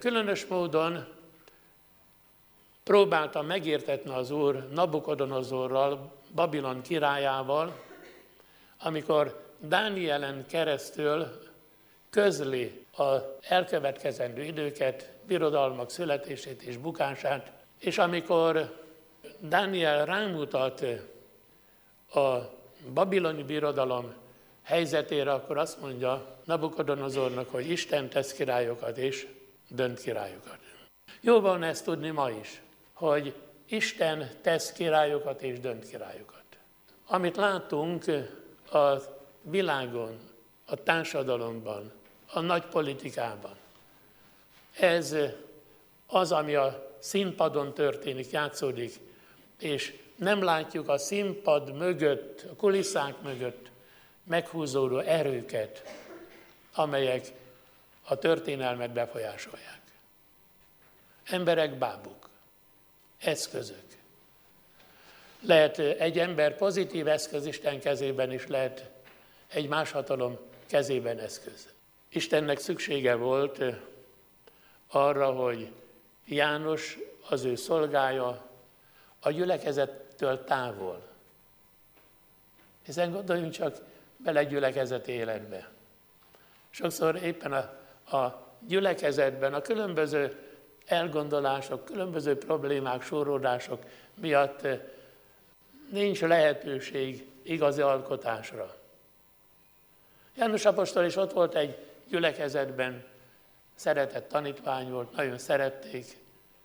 különös módon próbálta megértetni az Úr Nabukodonozorral, Babilon királyával, amikor Dánielen keresztül közli az elkövetkezendő időket, birodalmak születését és bukását, és amikor Dániel rámutat a babiloni birodalom helyzetére, akkor azt mondja Nabukodonozornak, hogy Isten tesz királyokat és dönt királyokat. Jó van ezt tudni ma is, hogy Isten tesz királyokat és dönt királyokat. Amit látunk a világon, a társadalomban, a nagy politikában, ez az, ami a színpadon történik, játszódik, és nem látjuk a színpad mögött, a kulisszák mögött meghúzódó erőket, amelyek a történelmet befolyásolják. Emberek, bábuk, eszközök. Lehet egy ember pozitív eszköz Isten kezében is, lehet egy más hatalom kezében eszköz. Istennek szüksége volt arra, hogy János, az ő szolgája, a gyülekezettől távol. Hiszen gondoljunk csak bele gyülekezeti életbe. Sokszor éppen a gyülekezetben a különböző elgondolások, különböző problémák, sóródások miatt nincs lehetőség igazi alkotásra. János apostol is ott volt egy gyülekezetben, szeretett tanítvány volt, nagyon szerették,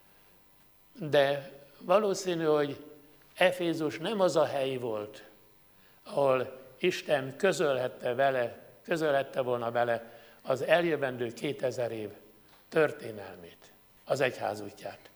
de valószínű, hogy Efézus nem az a hely volt, ahol Isten közölhette volna vele az eljövendő 2000 év történelmét, az egyház útját.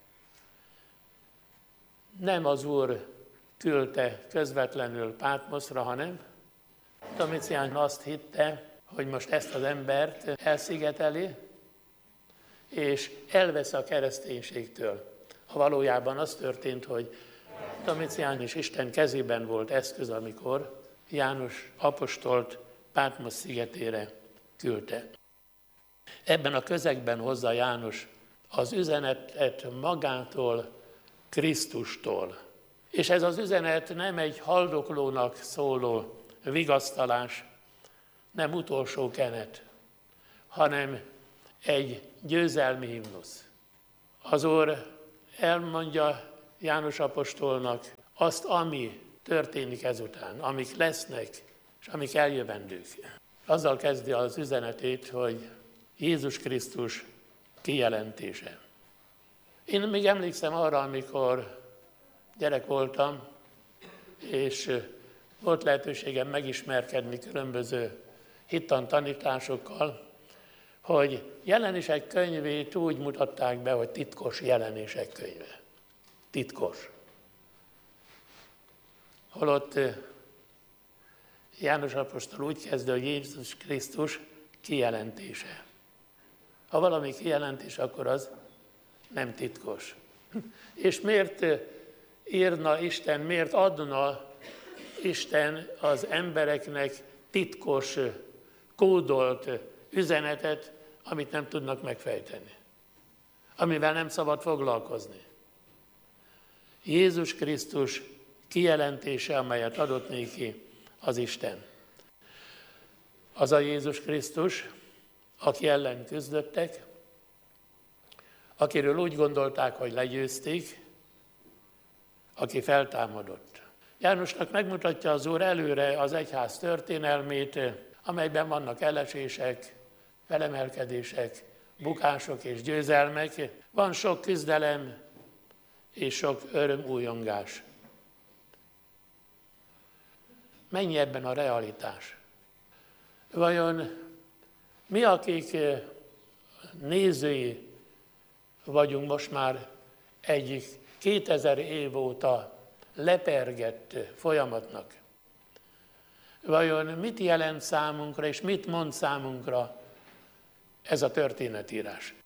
Nem az Úr küldte közvetlenül Pátmoszra, hanem Domicián azt hitte, hogy most ezt az embert elszigeteli, és elvesz a kereszténységtől. Ha valójában az történt, hogy Domicián is Isten kezében volt eszköz, amikor János apostolt Pátmosz szigetére küldte. Ebben a közegben hozza János az üzenetet magától, Krisztustól. És ez az üzenet nem egy haldoklónak szóló vigasztalás, nem utolsó kenet, hanem egy győzelmi himnusz. Az Úr elmondja János apostolnak azt, ami történik ezután, amik lesznek, és amik eljövendők. Azzal kezdi az üzenetét, hogy Jézus Krisztus kijelentése. Én még emlékszem arra, amikor gyerek voltam, és volt lehetőségem megismerkedni különböző hittan tanításokkal, hogy jelenések könyvét úgy mutatták be, hogy titkos jelenések könyve. Titkos. Holott János apostol úgy kezdő, hogy Jézus Krisztus kijelentése. Ha valami kijelentés, akkor az nem titkos. És miért írna Isten, miért adna Isten az embereknek titkos, kódolt üzenetet, amit nem tudnak megfejteni, amivel nem szabad foglalkozni. Jézus Krisztus kijelentése, amelyet adott néki az Isten. Az a Jézus Krisztus, aki ellen küzdöttek, akiről úgy gondolták, hogy legyőzték, aki feltámadott. Jánosnak megmutatja az Úr előre az egyház történelmét, amelyben vannak elesések, felemelkedések, bukások és győzelmek. Van sok küzdelem és sok örömújongás. Mennyi ebben a realitás? Vajon mi, akik nézői vagyunk most már egy 2000 év óta lepergett folyamatnak, vajon mit jelent számunkra és mit mond számunkra ez a történetírás?